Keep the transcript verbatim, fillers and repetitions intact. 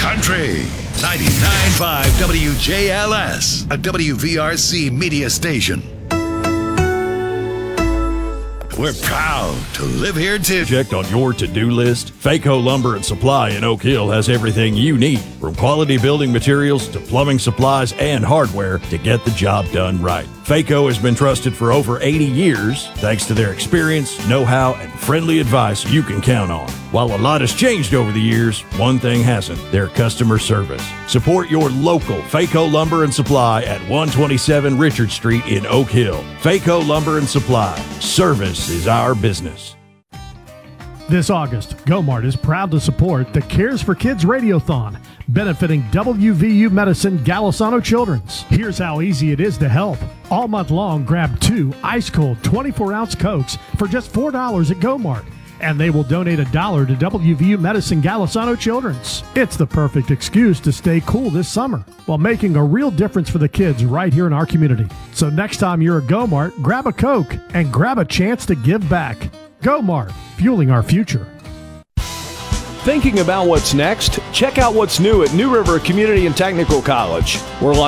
country. ninety-nine point five W J L S, a W V R C media station. We're proud to live here too. Checked on your to-do list? Faco Lumber and Supply in Oak Hill has everything you need, from quality building materials to plumbing supplies and hardware to get the job done right. Faco has been trusted for over eighty years thanks to their experience, know-how, and friendly advice you can count on. While a lot has changed over the years, one thing hasn't: their customer service. Support your local Faco Lumber and Supply at one twenty-seven Richard Street in Oak Hill. Faco Lumber and Supply. Service is our business. This August, Gomart is proud to support the Cares for Kids Radiothon, benefiting W V U Medicine Golisano Children's. Here's how easy it is to help. All month long, grab two ice-cold twenty-four ounce Cokes for just four dollars at Gomart, and they will donate a dollar to W V U Medicine Golisano Children's. It's the perfect excuse to stay cool this summer while making a real difference for the kids right here in our community. So next time you're at Gomart, grab a Coke and grab a chance to give back. Gomart, fueling our future. Thinking about what's next? Check out what's new at New River Community and Technical College. We're